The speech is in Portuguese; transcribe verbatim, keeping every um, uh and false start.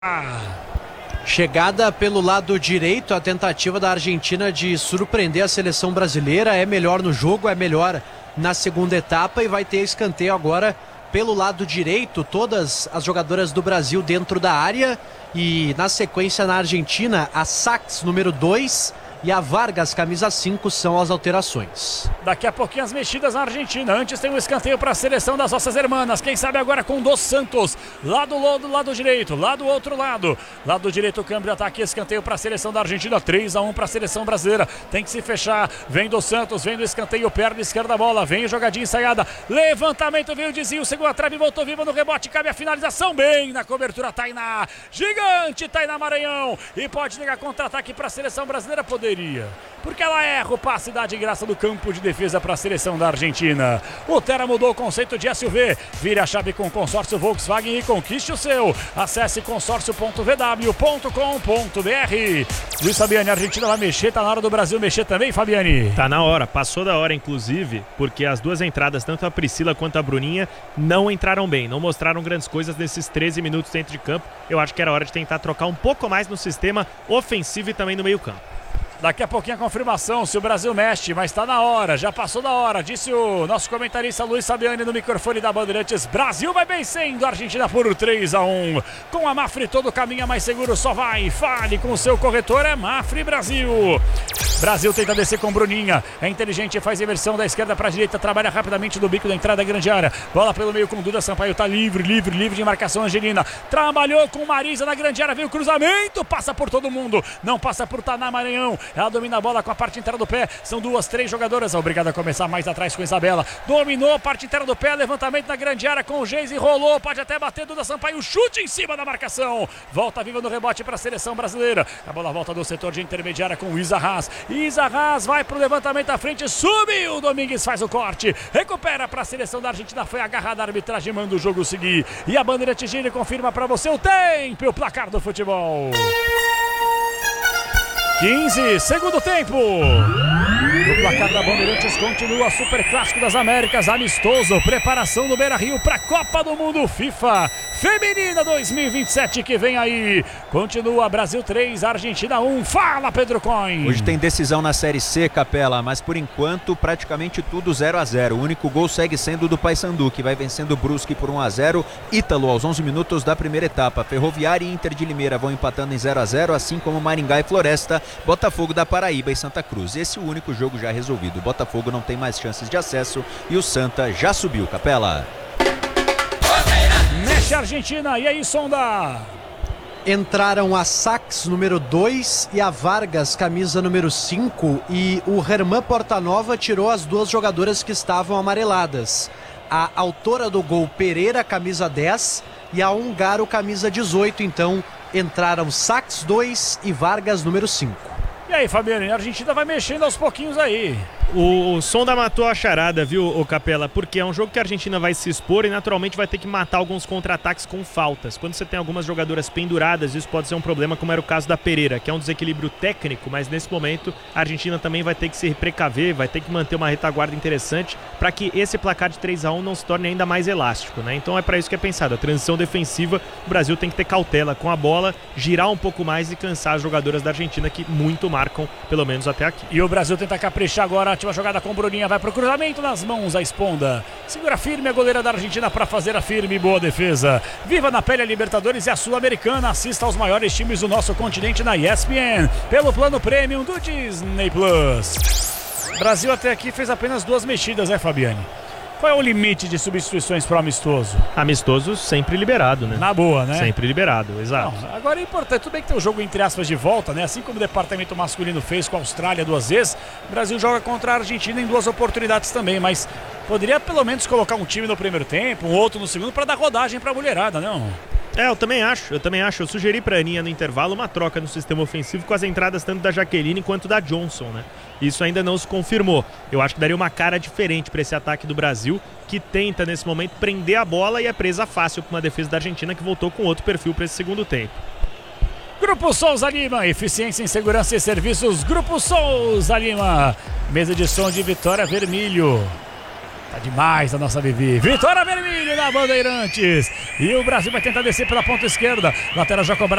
Chegada pelo lado direito, a tentativa da Argentina de surpreender a seleção brasileira. É melhor no jogo, é melhor na segunda etapa e vai ter escanteio agora pelo lado direito. Todas as jogadoras do Brasil dentro da área e na sequência na Argentina, a Sachs, número dois, e a Vargas, camisa cinco, são as alterações. Daqui a pouquinho as mexidas na Argentina. Antes tem um escanteio para a seleção das nossas irmãs. Quem sabe agora com Dos Santos. Lá do lado, lado direito, lá do outro lado. Lado direito, o câmbio de ataque. Escanteio para a seleção da Argentina. três a um para a seleção brasileira. Tem que se fechar. Vem Dos Santos, vem do escanteio. Perna esquerda a bola. Vem jogadinha ensaiada. Levantamento, veio o desvio. Segura a trave, voltou viva no rebote. Cabe a finalização. Bem na cobertura, Tainá. Gigante, Tainá Maranhão. E pode ligar contra-ataque para a seleção brasileira. Poderia. Porque ela erra o passe e dá de graça do campo de defesa para a seleção da Argentina. O Terra mudou o conceito de S U V. Vire a chave com o consórcio Volkswagen e conquiste o seu. Acesse consórcio ponto v w ponto com ponto b r. Luiz Fabiani, a Argentina vai mexer. Tá na hora do Brasil mexer também, Fabiani? Tá na hora, passou da hora inclusive, porque as duas entradas, tanto a Priscila quanto a Bruninha, não entraram bem, não mostraram grandes coisas nesses treze minutos dentro de campo. Eu acho que era hora de tentar trocar um pouco mais no sistema ofensivo e também no meio campo. Daqui a pouquinho a confirmação se o Brasil mexe, mas tá na hora, já passou da hora, disse o nosso comentarista Luiz Fabiani no microfone da Bandeirantes. Brasil vai vencendo a Argentina por três a um. Com a Mafre todo caminho é mais seguro, só vai. Fale com o seu corretor, é Mafre Brasil. Brasil tenta descer com Bruninha, é inteligente, faz inversão da esquerda para a direita, trabalha rapidamente do bico da entrada da grande área. Bola pelo meio com Duda Sampaio, tá livre, livre, livre de marcação. Angelina trabalhou com Marisa na grande área, veio o cruzamento, passa por todo mundo, não passa por Tainá Maranhão. Ela domina a bola com a parte inteira do pé. São duas, três jogadoras. Obrigada a começar mais atrás com Isabela. Dominou a parte inteira do pé. Levantamento na grande área com o Geis. Rolou. Pode até bater. Duda Sampaio. Chute em cima da marcação. Volta viva no rebote para a seleção brasileira. A bola volta do setor de intermediária com o Isa Haas. Isa Haas vai para o levantamento à frente. Subiu. Domingues faz o corte. Recupera para a seleção da Argentina. Foi agarrada a arbitragem. Manda o jogo seguir. E a Bandeirante Gini confirma para você o tempo e o placar do futebol. quinze, segundo tempo. O placar da Bandeirantes continua Super Clássico das Américas, amistoso, preparação do Beira-Rio para a Copa do Mundo FIFA Feminina dois mil e vinte e sete que vem aí. Continua Brasil três, Argentina um. Fala, Pedro Coin. Hoje tem decisão na Série C, Capela, mas por enquanto praticamente tudo zero a zero. O único gol segue sendo do Paysandu, que vai vencendo o Brusque por um a zero. Ítalo aos onze minutos da primeira etapa. Ferroviária e Inter de Limeira vão empatando em zero a zero, assim como Maringá e Floresta, Botafogo da Paraíba e Santa Cruz. Esse é o único jogo já resolvido. O Botafogo não tem mais chances de acesso e o Santa já subiu, Capela. Mexe a Argentina, e aí, Sonda? Entraram a Sachs, número dois, e a Vargas, camisa número cinco, e o Herman Portanova tirou as duas jogadoras que estavam amareladas. A autora do gol, Pereira, camisa dez, e a Húngaro, camisa dezoito. Então entraram Sachs dois e Vargas número cinco. E aí, Fabiano, a Argentina vai mexendo aos pouquinhos aí. O, o Sonda matou a charada, viu, o Capela? Porque é um jogo que a Argentina vai se expor e naturalmente vai ter que matar alguns contra-ataques com faltas. Quando você tem algumas jogadoras penduradas, isso pode ser um problema, como era o caso da Pereira, que é um desequilíbrio técnico, mas nesse momento a Argentina também vai ter que se precaver, vai ter que manter uma retaguarda interessante para que esse placar de três a um não se torne ainda mais elástico, né? Então é para isso que é pensado. A transição defensiva, o Brasil tem que ter cautela com a bola, girar um pouco mais e cansar as jogadoras da Argentina que muito marcam, pelo menos até aqui. E o Brasil tenta caprichar agora. Última jogada com Bruninha, vai pro cruzamento nas mãos a Esponda. Segura firme a goleira da Argentina para fazer a firme e boa defesa. Viva na pele a Libertadores e a Sul-Americana. Assista aos maiores times do nosso continente na E S P N, pelo plano Premium do Disney Plus. Brasil até aqui fez apenas duas mexidas, né, Fabiane? Qual é o limite de substituições para o amistoso? Amistoso sempre liberado, né? Na boa, né? Sempre liberado, exato. Não, agora é importante, tudo bem que tem um jogo entre aspas de volta, né? Assim como o departamento masculino fez com a Austrália duas vezes, o Brasil joga contra a Argentina em duas oportunidades também, mas poderia pelo menos colocar um time no primeiro tempo, um outro no segundo, para dar rodagem para a mulherada, não? É, eu também acho, eu também acho. Eu sugeri para a Aninha no intervalo uma troca no sistema ofensivo com as entradas tanto da Jaqueline quanto da Johnson, né? Isso ainda não se confirmou. Eu acho que daria uma cara diferente para esse ataque do Brasil, que tenta nesse momento prender a bola e é presa fácil para uma defesa da Argentina que voltou com outro perfil para esse segundo tempo. Grupo Souza Lima, eficiência em segurança e serviços. Grupo Souza Lima, mesa de som de Vitória Vermelho. Tá demais a nossa Vivi. Vitória Vermelho na Bandeirantes. E o Brasil vai tentar descer pela ponta esquerda. Lateral já cobrado.